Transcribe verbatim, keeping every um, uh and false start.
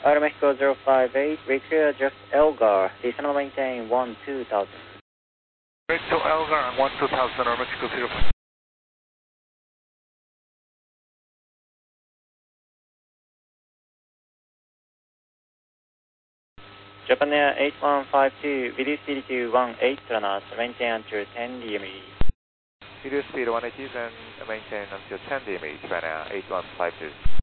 Aeromexico zero five eight, require just Elgar, descend and maintain one two thousand. Mexico Elgar on one two thousand, Aeromexico zero five eight. Japan Air eight one five two, video speed to one eight knots, maintain until ten D M E. Video speed one eighty and maintain until ten D M E, Japan Air eight one five two.